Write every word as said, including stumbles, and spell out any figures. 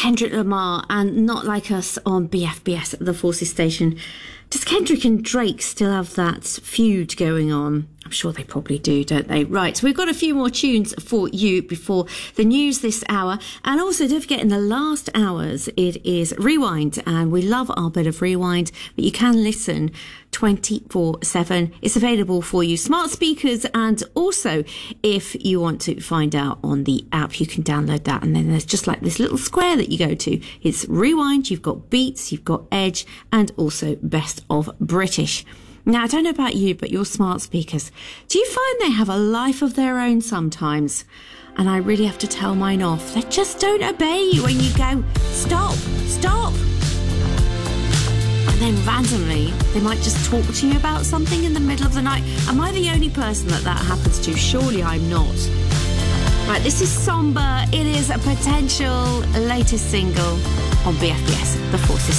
Kendrick Lamar and Not Like Us on B F B S at the Forces Station. Does Kendrick and Drake still have that feud going on? I'm sure they probably do, don't they? Right, so we've got a few more tunes for you before the news this hour. And also, don't forget, in the last hours, it is Rewind. And we love our bit of Rewind, but you can listen twenty-four seven. It's available for you, smart speakers, and also if you want to find out on the app, you can download that. And then there's just like this little square that you go to. It's Rewind, you've got Beats, you've got Edge, and also Best of British. Now, I don't know about you, but your smart speakers, do you find they have a life of their own sometimes? And I really have to tell mine off. They just don't obey you when you go, stop, stop. And then randomly, they might just talk to you about something in the middle of the night. Am I the only person that that happens to? Surely I'm not. Right, this is Somber. It is a potential latest single on B F B S, The Forces.